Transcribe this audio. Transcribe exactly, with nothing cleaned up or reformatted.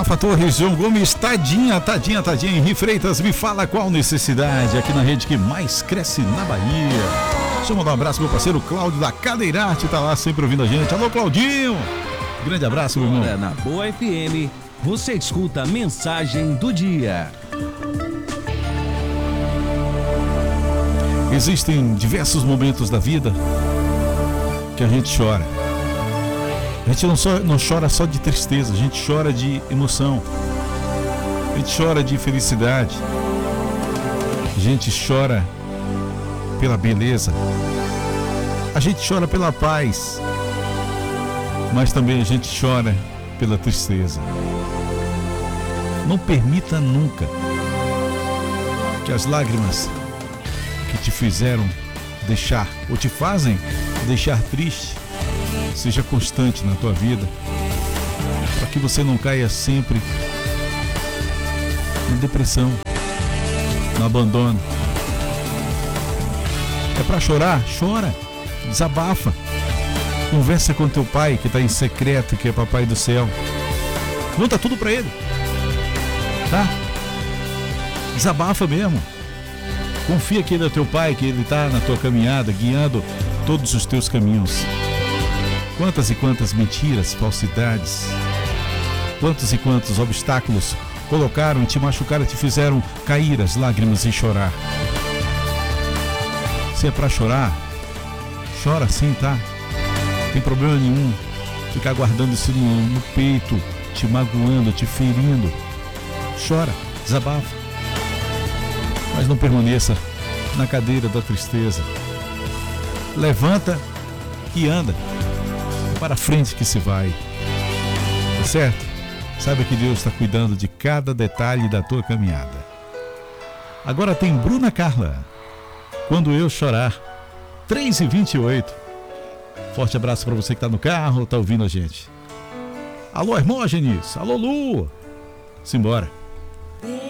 Rafa Torres, João Gomes, tadinha, tadinha, tadinha. Henri Freitas, me fala qual necessidade aqui na rede que mais cresce na Bahia. Deixa eu mandar um abraço pro meu parceiro Cláudio da Cadeirarte, tá lá sempre ouvindo a gente. Alô, Claudinho! Grande abraço, meu irmão. Na Boa F M, você escuta a mensagem do dia. Existem diversos momentos da vida que a gente chora. A gente não, só, não chora só de tristeza, a gente chora de emoção. A gente chora de felicidade. A gente chora pela beleza. A gente chora pela paz. Mas também a gente chora pela tristeza. Não permita nunca que as lágrimas que te fizeram deixar ou te fazem deixar triste seja constante na tua vida, para que você não caia sempre em depressão, no abandono. É para chorar? Chora, desabafa, conversa com teu pai que está em secreto, que é papai do céu, conta tudo para ele, tá? Desabafa mesmo, confia que ele é teu pai, que ele está na tua caminhada, guiando todos os teus caminhos. Quantas e quantas mentiras, falsidades, quantos e quantos obstáculos colocaram, te machucaram, te fizeram cair as lágrimas e chorar. Se é pra chorar, chora sim, tá? Não tem problema nenhum ficar guardando isso no, no peito, te magoando, te ferindo. Chora, desabafa, mas não permaneça na cadeira da tristeza. Levanta e anda. Para frente que se vai, tá certo? Saiba que Deus está cuidando de cada detalhe da tua caminhada. Agora tem Bruna Carla, Quando Eu Chorar, três e vinte e oito. Forte abraço para você que está no carro, tá ouvindo a gente. Alô, Hermógenes, alô, Lu, simbora.